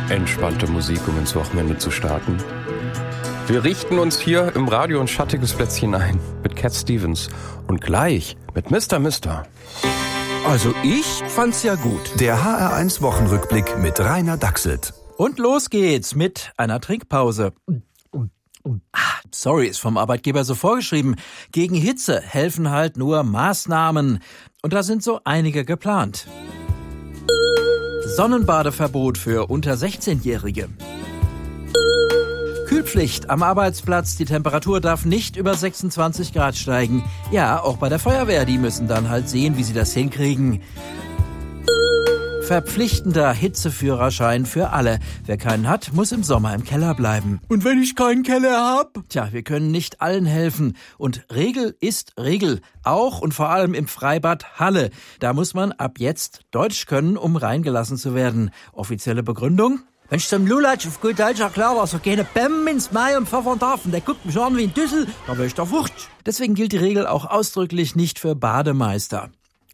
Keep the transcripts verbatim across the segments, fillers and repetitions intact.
Entspannte Musik, um ins Wochenende zu starten. Wir richten uns hier im Radio ein schattiges Plätzchen ein mit Cat Stevens und gleich mit Mister Mister. Also ich fand's ja gut. Der H R eins Wochenrückblick mit Rainer Dachselt. Und los geht's mit einer Trinkpause. Ah, sorry, ist vom Arbeitgeber so vorgeschrieben. Gegen Hitze helfen halt nur Maßnahmen. Und da sind so einige geplant. Sonnenbadeverbot für unter sechzehnjährige. Kühlpflicht am Arbeitsplatz. Die Temperatur darf nicht über sechsundzwanzig Grad steigen. Ja, auch bei der Feuerwehr. Die müssen dann halt sehen, wie sie das hinkriegen. Verpflichtender Hitzeführerschein für alle. Wer keinen hat, muss im Sommer im Keller bleiben. Und wenn ich keinen Keller hab? Tja, wir können nicht allen helfen. Und Regel ist Regel. Auch und vor allem im Freibad Halle. Da muss man ab jetzt Deutsch können, um reingelassen zu werden. Offizielle Begründung? Wenn ich zum Lulatsch auf gut Deutsch erkläre, dass er keine Bäm ins Mai und pfeffern darf und der guckt mich an wie ein Düssel, dann will ich doch wurscht. Deswegen gilt die Regel auch ausdrücklich nicht für Bademeister.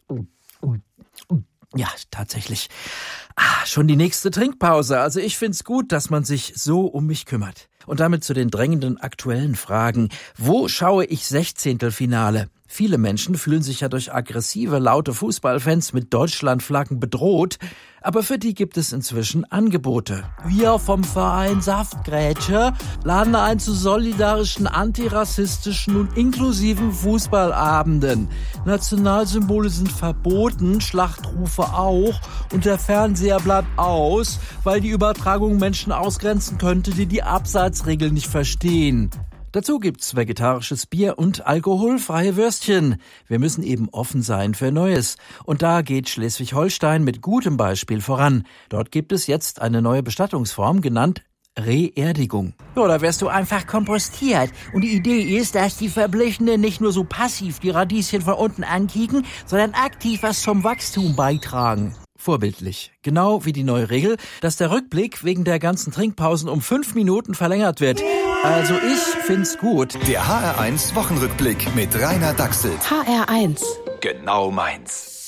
Ja, tatsächlich. Ah, schon die nächste Trinkpause. Also ich find's gut, dass man sich so um mich kümmert. Und damit zu den drängenden aktuellen Fragen. Wo schaue ich Sechzehntelfinale? Viele Menschen fühlen sich ja durch aggressive, laute Fußballfans mit Deutschlandflaggen bedroht. Aber für die gibt es inzwischen Angebote. Wir vom Verein Saftgrätsche laden ein zu solidarischen, antirassistischen und inklusiven Fußballabenden. Nationalsymbole sind verboten, Schlachtrufe auch. Und der Fernseher bleibt aus, weil die Übertragung Menschen ausgrenzen könnte, die die Abseitsregeln nicht verstehen. Dazu gibt's vegetarisches Bier und alkoholfreie Würstchen. Wir müssen eben offen sein für Neues. Und da geht Schleswig-Holstein mit gutem Beispiel voran. Dort gibt es jetzt eine neue Bestattungsform, genannt Reerdigung. Ja, da wirst du einfach kompostiert. Und die Idee ist, dass die Verblichenen nicht nur so passiv die Radieschen von unten ankicken, sondern aktiv was zum Wachstum beitragen. Vorbildlich. Genau wie die neue Regel, dass der Rückblick wegen der ganzen Trinkpausen um fünf Minuten verlängert wird. Also ich find's gut. Der H R eins Wochenrückblick mit Rainer Dachselt. H R eins. Genau meins.